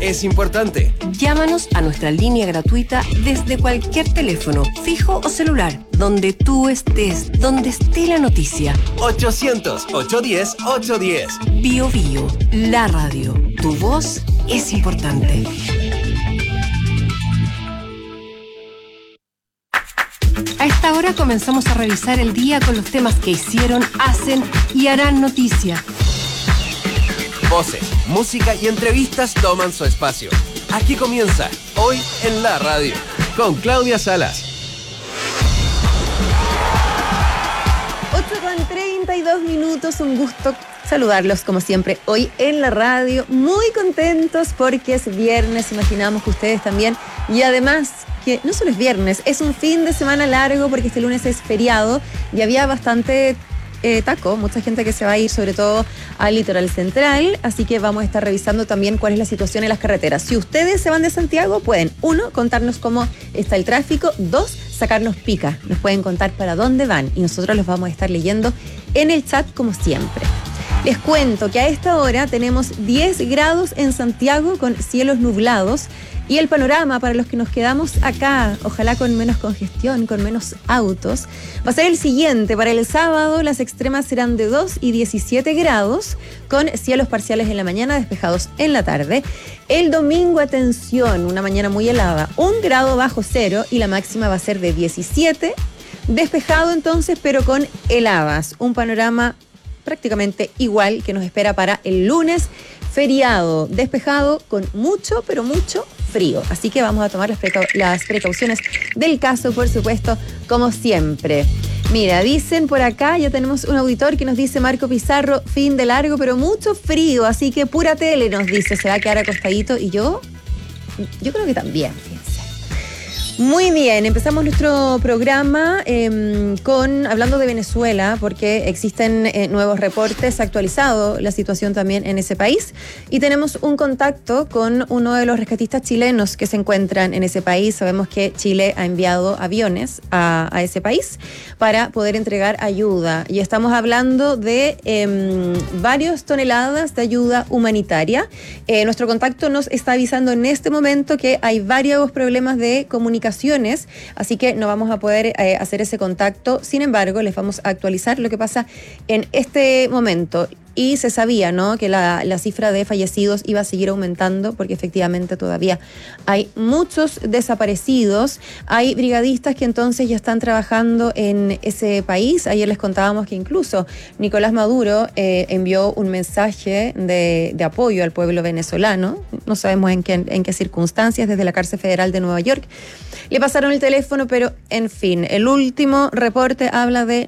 es importante. Llámanos a nuestra línea gratuita desde cualquier teléfono, fijo o celular, donde tú estés, donde esté la noticia. 800-810-810. Bio Bio, la radio. Tu voz es importante. A esta hora comenzamos a revisar el día con los temas que hicieron, hacen y harán noticia. Voces, música y entrevistas toman su espacio. Aquí comienza Hoy en la Radio, con Claudia Salas. 8:32, un gusto saludarlos como siempre hoy en la radio, muy contentos porque es viernes, imaginamos que ustedes también, y además que no solo es viernes, es un fin de semana largo porque este lunes es feriado y había bastante taco, mucha gente que se va a ir sobre todo al litoral central, así que vamos a estar revisando también cuál es la situación en las carreteras. Si ustedes se van de Santiago, pueden, 1, contarnos cómo está el tráfico, 2, sacarnos pica, nos pueden contar para dónde van y nosotros los vamos a estar leyendo en el chat como siempre. Les cuento que a esta hora tenemos 10 grados en Santiago con cielos nublados y el panorama para los que nos quedamos acá, ojalá con menos congestión, con menos autos, va a ser el siguiente. Para el sábado las extremas serán de 2 y 17 grados con cielos parciales en la mañana, despejados en la tarde. El domingo, atención, una mañana muy helada, 1 grado bajo cero y la máxima va a ser de 17, despejado entonces pero con heladas. Un panorama prácticamente igual que nos espera para el lunes, feriado, despejado con mucho, pero mucho frío. Así que vamos a tomar las precauciones del caso, por supuesto, como siempre. Mira, dicen por acá, ya tenemos un auditor que nos dice, Marco Pizarro, fin de largo, pero mucho frío, así que pura tele, nos dice, se va a quedar acostadito. Y yo creo que también, fíjense. Muy bien, empezamos nuestro programa hablando de Venezuela, porque existen nuevos reportes, actualizado la situación también en ese país, y tenemos un contacto con uno de los rescatistas chilenos que se encuentran en ese país. Sabemos que Chile ha enviado aviones a ese país para poder entregar ayuda, y estamos hablando de varias toneladas de ayuda humanitaria. Nuestro contacto nos está avisando en este momento que hay varios problemas de comunicación, así que no vamos a poder hacer ese contacto. Sin embargo, les vamos a actualizar lo que pasa en este momento. Y se sabía, ¿no?, que la cifra de fallecidos iba a seguir aumentando porque efectivamente todavía hay muchos desaparecidos. Hay brigadistas que entonces ya están trabajando en ese país. Ayer les contábamos que incluso Nicolás Maduro envió un mensaje de apoyo al pueblo venezolano. No sabemos en qué circunstancias, desde la cárcel federal de Nueva York. Le pasaron el teléfono, pero en fin, el último reporte habla de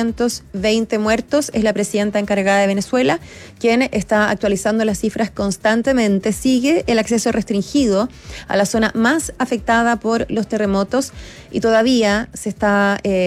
920 muertos. Es la presidenta encargada de Venezuela quien está actualizando las cifras constantemente. Sigue el acceso restringido a la zona más afectada por los terremotos y todavía se está